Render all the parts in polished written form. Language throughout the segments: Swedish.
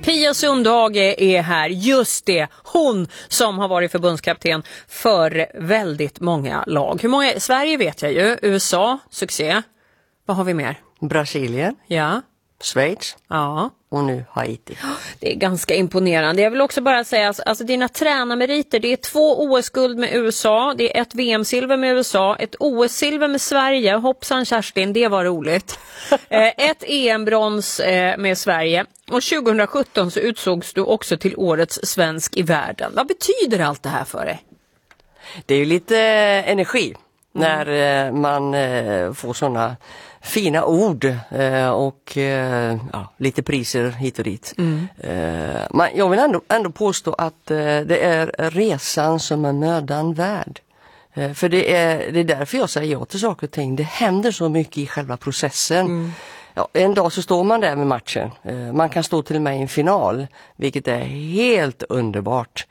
Pia Sundhage är här, just det, hon som har varit förbundskapten för väldigt många lag. Hur många? Sverige vet jag ju, USA, succé. Vad har vi mer? Brasilien, ja. Schweiz, Ja. Och nu Haiti. Det är ganska imponerande. Jag vill också bara säga, alltså dina tränarmeriter, det är 2 OS-guld med USA, det är 1 VM-silver med USA, 1 OS-silver med Sverige, hoppsan Kerstin, det var roligt. 1 EM-brons med Sverige. Och 2017 så utsågs du också till årets svensk i världen. Vad betyder allt det här för dig? Det är ju lite energi när man får såna fina ord och lite priser hit och dit. Men jag vill ändå påstå att det är resan som är mödan värd. För det är därför jag säger ja till saker och ting. Det händer så mycket i själva processen. Ja, en dag så står man där med matchen. Man kan stå till och med i en final, vilket är helt underbart.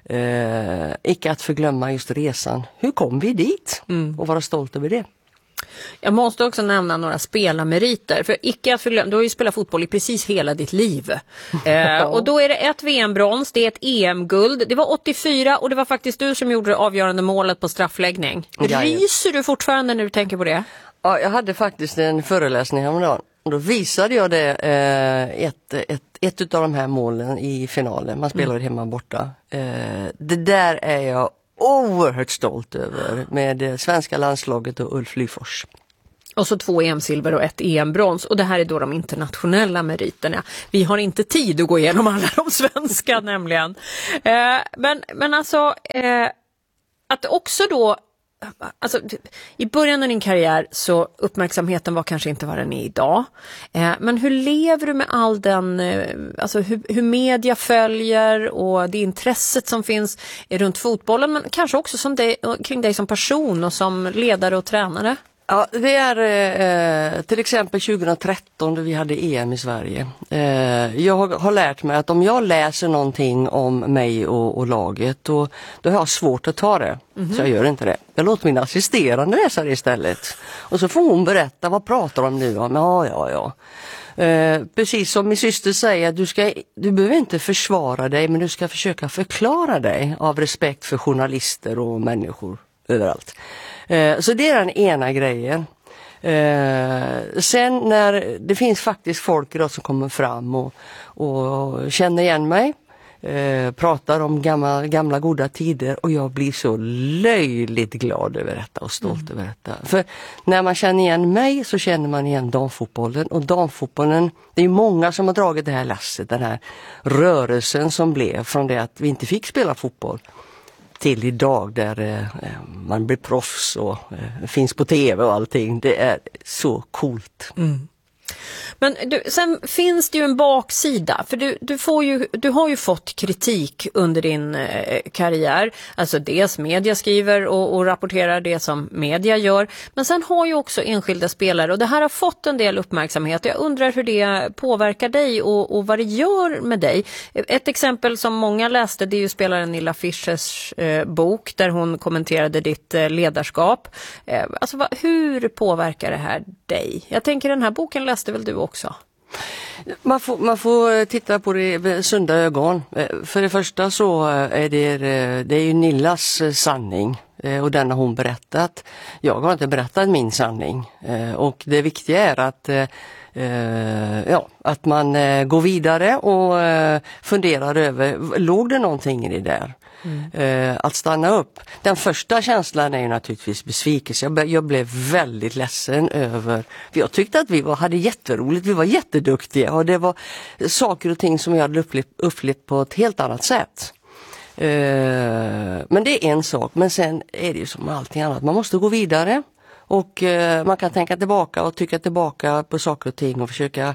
Icke att förglömma just resan. Hur kom vi dit? Och vara stolt över det. Jag måste också nämna några spelarmeriter. För icke att förglömma, du har ju spelat fotboll i precis hela ditt liv. Och då är det 1 VM-brons, det är 1 EM-guld. Det var 84 och det var faktiskt du som gjorde det avgörande målet på straffläggning. Ryser du fortfarande när du tänker på det? Ja, jag hade faktiskt en föreläsning häromdagen. Och då visade jag det ett utav de här målen i finalen. Man spelade hemma borta. Det där är jag oerhört stolt över med det svenska landslaget och Ulf Lyfors. Och så 2 EM-silver och 1 EM-brons. Och det här är då de internationella meriterna. Vi har inte tid att gå igenom alla de svenska nämligen. Men alltså att också då, alltså, i början av din karriär så uppmärksamheten var kanske inte vad den är idag. Men hur lever du med all den, alltså hur media följer och det intresset som finns runt fotbollen, men kanske också kring dig som person och som ledare och tränare? Ja, det är till exempel 2013 då vi hade EM i Sverige. Jag har lärt mig att om jag läser någonting om mig och laget då har jag svårt att ta det. Så jag gör inte det. Jag låter min assisterande läsa det istället. Och så får hon berätta, vad pratar de nu om? Ja. Precis som min syster säger, du behöver inte försvara dig, men du ska försöka förklara dig av respekt för journalister och människor överallt. Så det är den ena grejen. Sen när det finns faktiskt folk idag som kommer fram och känner igen mig, pratar om gamla goda tider, och jag blir så löjligt glad över detta och stolt över detta. För när man känner igen mig så känner man igen damfotbollen, och damfotbollen, det är många som har dragit det här lasset, den här rörelsen som blev från det att vi inte fick spela fotboll till idag där man blir proffs och finns på tv och allting. Det är så coolt. Men sen finns det ju en baksida, för du har ju fått kritik under din karriär. Alltså dels media skriver och rapporterar det som media gör, men sen har ju också enskilda spelare, och det här har fått en del uppmärksamhet. Jag undrar hur det påverkar dig och vad det gör med dig. Ett exempel som många läste, det är ju spelaren Nilla Fischers bok där hon kommenterade ditt ledarskap. Alltså hur påverkar det här dig? Jag tänker, den här boken läste väl du också? Man får titta på det med sunda ögon. För det första så är det är ju Nillas sanning, och den har hon berättat. Jag har inte berättat min sanning, och det viktiga är att man går vidare och funderar över, låg det någonting i det där? Att stanna upp. Den första känslan är ju naturligtvis besvikelse. Jag blev väldigt ledsen över, för jag tyckte att vi hade jätteroligt, vi var jätteduktiga, och det var saker och ting som jag hade upplevt på ett helt annat sätt. Men det är en sak, men sen är det ju som allting annat, man måste gå vidare. Och man kan tänka tillbaka och tycka tillbaka på saker och ting och försöka,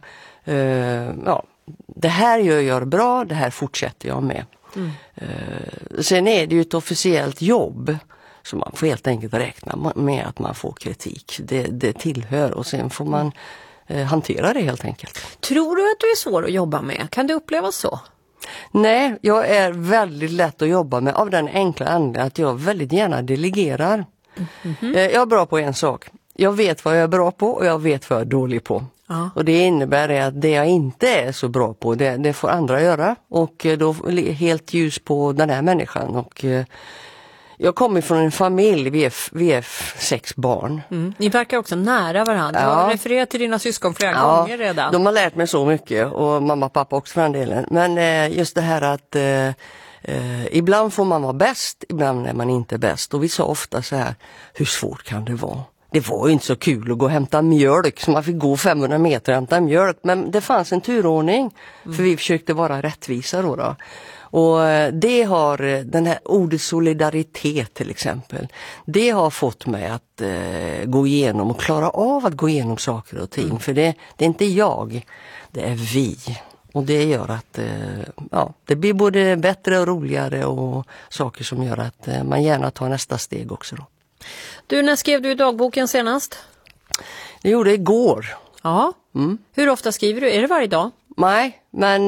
det här gör jag bra, det här fortsätter jag med. Sen är det ju ett officiellt jobb, så man får helt enkelt räkna med att man får kritik. Det tillhör, och sen får man hantera det helt enkelt. Tror du att du är svår att jobba med? Kan det upplevas så? Nej, jag är väldigt lätt att jobba med av den enkla anledningen att jag väldigt gärna delegerar. Jag är bra på en sak. Jag vet vad jag är bra på och jag vet vad jag är dålig på. Ja. Och det innebär att det jag inte är så bra på, det får andra göra. Och då helt ljus på den här människan. Och jag kommer från en familj, vi är 6 barn. Ni verkar också nära varandra. Jag har refererat till dina syskon flera gånger redan. De har lärt mig så mycket och mamma och pappa också för den delen. Men just det här att ibland får man vara bäst, ibland är man inte bäst. Och vi sa ofta så här, hur svårt kan det vara? Det var ju inte så kul att gå och hämta mjölk, så man fick gå 500 meter och hämta mjölk. Men det fanns en turordning, för vi försökte vara rättvisa då. Och det har, den här ordet solidaritet till exempel, det har fått mig att gå igenom och klara av att gå igenom saker och ting. För det är inte jag, det är vi. Och det gör att det blir både bättre och roligare och saker som gör att man gärna tar nästa steg också då. Du, när skrev du i dagboken senast? Det gjorde jag igår. Ja. Hur ofta skriver du? Är det varje dag? Nej, men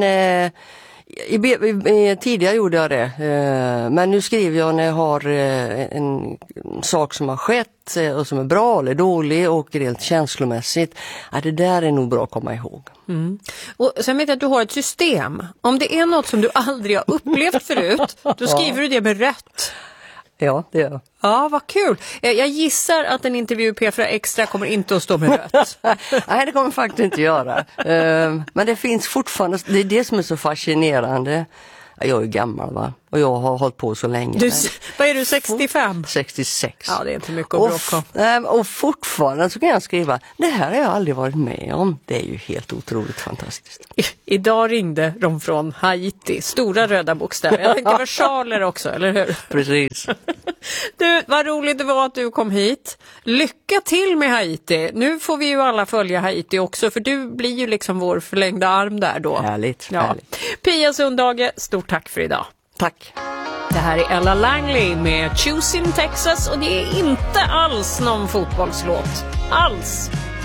tidigare gjorde jag det. Men nu skriver jag när jag har en sak som har skett och som är bra eller dålig och rent känslomässigt. Det där är nog bra att komma ihåg. Och sen vet jag att du har ett system. Om det är något som du aldrig har upplevt förut, då skriver du det med rött. Ja, det gör jag. Ja, vad kul. Jag gissar att en intervju P4 Extra kommer inte att stå med rött. Nej, det kommer faktiskt inte göra. Men det finns fortfarande, det är det som är så fascinerande. Jag är gammal va? Och jag har hållit på så länge. Vad är du, 65? 66. Ja, det är inte mycket att bråka om. Och fortfarande så kan jag skriva, det här har jag aldrig varit med om. Det är ju helt otroligt fantastiskt. Idag ringde de från Haiti. Stora röda bokstäver. Jag tänkte versaler också, eller hur? Precis. Du, vad roligt det var att du kom hit. Lycka till med Haiti. Nu får vi ju alla följa Haiti också, för du blir ju liksom vår förlängda arm där då. Härligt, ja. härligt. Pia Sundhage, stort tack för idag. Tack. Det här är Ella Langley med Choosing Texas och det är inte alls någon fotbollslåt. Alls.